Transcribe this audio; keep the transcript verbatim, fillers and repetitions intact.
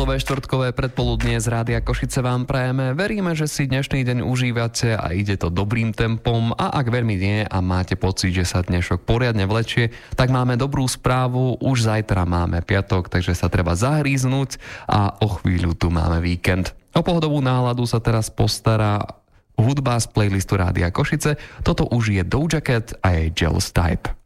Pohodové štvrtkové predpoludnie z Rádia Košice vám prajeme. Veríme, že si dnešný deň užívate a ide to dobrým tempom, a ak veľmi nie a máte pocit, že sa dnešok poriadne vlečie, tak máme dobrú správu, už zajtra máme piatok, takže sa treba zahríznúť a o chvíľu tu máme víkend. O pohodovú náladu sa teraz postará hudba z playlistu Rádia Košice. Toto už je Doja Cat a jej Jealous Type.